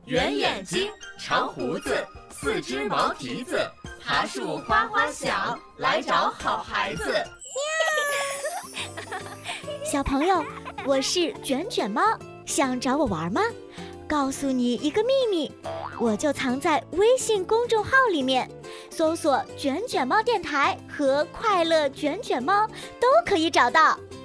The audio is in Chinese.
圆眼睛，长胡子，4只毛蹄子，爬树花花小，来找好孩子。 小朋友，我是卷卷猫，想找我玩吗？告诉你一个秘密，我就藏在微信公众号里面，搜索卷卷猫电台和快乐卷卷猫都可以找到。